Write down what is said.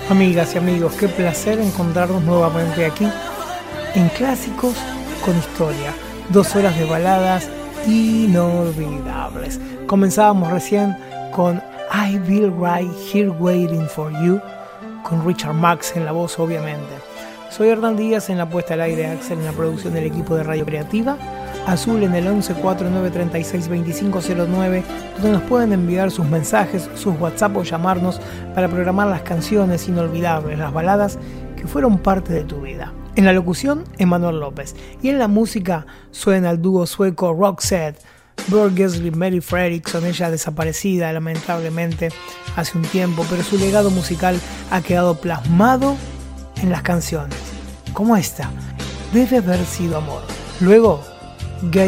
Amigas y amigos, qué placer encontrarnos nuevamente aquí en Clásicos con Historia. 2 horas de baladas inolvidables. Comenzábamos recién con I'll Be Right Here Waiting For You, con Richard Marx en la voz, obviamente. Soy Hernán Díaz en la puesta al aire, Axel en la producción del equipo de Radio Creativa, Azul en el 11 49 36 25 09, donde nos pueden enviar sus mensajes, sus WhatsApp o llamarnos para programar las canciones inolvidables, las baladas que fueron parte de tu vida. En la locución, Emanuel López. Y en la música suena el dúo sueco Roxette, Björn Gessle y Mary Fredriksson, ella desaparecida lamentablemente hace un tiempo, pero su legado musical ha quedado plasmado en las canciones, como esta, Debe haber sido amor. Luego, Gay